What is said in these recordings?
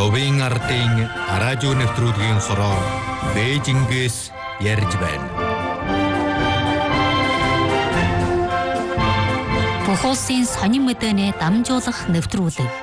Товын ардын радио нэвтрүүлгийн хороо Бээжингээс ярьж байна. Бүх улсын сонин мэдээний дамжуулах нэвтрүүлэг.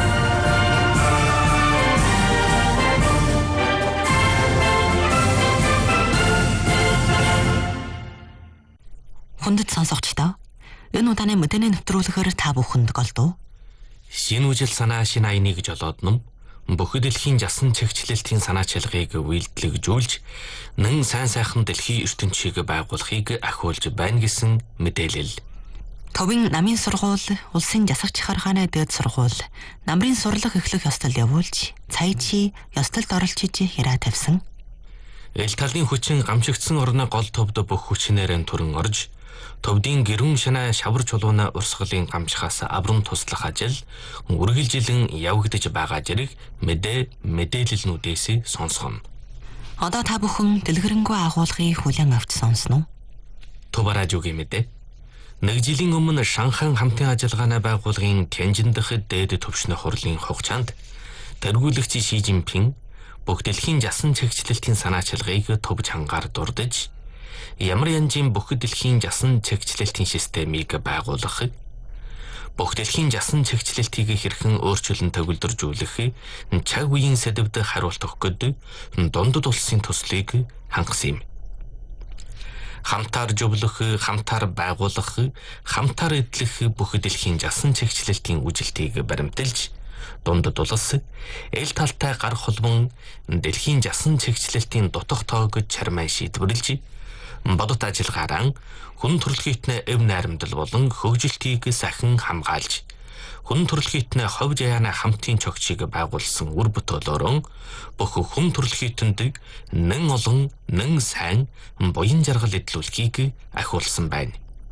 Хүндэт сонсогчдоо энэ удааны мэдээний нэвтрүүлгээр та бүхэнд голдуу. Шинэ үжил санаа шинэ аяны гэж олоод ном бүхэл дэлхийн жасан чигчлэлтийн санаачилгааг үйлдэлжүүлж нэн сайн сайхан дэлхийн ертөнцийг байгуулахыг ахиулж байна гэсэн мэдээлэл. Товын намын сургууль, улсын засагч хархааны дээд сургууль, намрын сурлах эхлэх ёстол явуулж, цайчи ёстолд оролцож яраа тавьсан. Эл талын хүчин гамшигдсан орны гол төвд бүх хүчнээрээ түрэн орж, төвдийн гэрүүн шанаа шавар чулууна урсгалын гамчхаас аврам туслах ажил үргэлжилэн явагдаж байгаа зэрэг мэдээлэлнүүдээс сонсгоно. Одоо та бүхэн дэлгэрэнгүй агуулгыг хүлээн авч сонсно. Төв радиогийн мэдээ. Нэг жилийн өмнө Шанхай хамтын ажиллагааны байгууллагын Тяньжин дахь дээд төвшний хурлын хугацаанд тэргүүлэгч Ши Жинпин бүх дэлхийн жасан чигчлэлтийн санаачилгааг төв чангаар дурдж ямар янзын бүх дэлхийн жасан чигчлэлтийн системийг байгуулах, бүх дэлхийн жасан чигчлэлтийг хэрхэн өөрчлөн төгөлдржүүлэх, цаг үеийн сэдвд хариулт өгөх гээд дундад улсын төслийг хангасан юм. Хамтаар зөвлөх, хамтаар байгуулах, хамтаар эдлэх бүх дэлхийн жасан чигчлэлтийн үжилтийг баримталж, дундад улс эл талтай гар холбон дэлхийн жасан чигчлэлтийн дутх тоог чармай шийдвэрлэж, бодит ажиллагаараа хүн төрөлхийтнээ эв найрамдал болон хөгжилтийг сахин хамгаалж, хүн төрөлхийтнээ ховж аяана хамтын чогчийг байгуулсан үр бүтээлөөрөө бүх хүн төрөлхийтэндэг нэн олон, нэн сайн буян жаргал эдлүүлэхийг ахиулсан байна.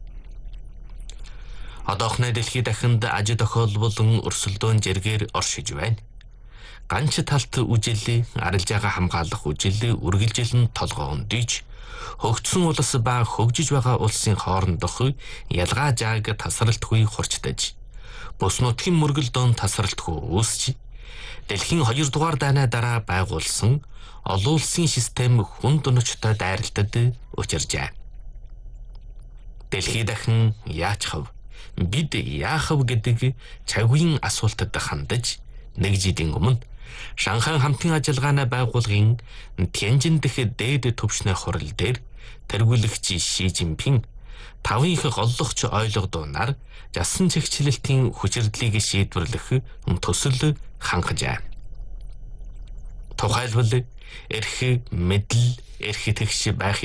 Одоохны дэлхий дахинд аж тохиолболон өрсөлдөөн зэргээр оршиж байна. Ганч талт үжил, арилж байгаа хамгаалах үжил үргэлжилэн толгоон дийж, хөгжсөн улс ба хөгжиж байгаа улсын хоорондох ялгаа жааг тасралтгүй хурцдаж, бус нутгийн мөргөлдөөн тасралтгүй үүсч, дэлхийн 2 дугаар дайны дараа байгуулсан олон улсын систем хүнд өнөчтэй дайралтад учиржээ. Дэлхий дахин яачхав, бид яахав гэдэг цагийн асуултад хандаж, нэг жилийн өмнө Шанхай хамтын ажиллагааны байгууллагын Тяньжин дахь дээд төвшний хурал дээр тэргүүлэгч Ши Жинпин 5 их голлогч ойлгодунаар жасан чигчлэлтийн хүчирдлийг шийдвэрлэх төсөл хангажээ. Тухайлбал эрх мэдэл, эрх тэгш байх